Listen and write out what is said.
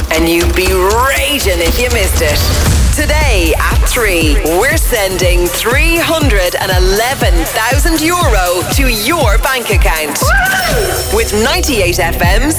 and you'd be raging if you missed it. Today at 3, we're sending €311,000 to your bank account. With 98 FM's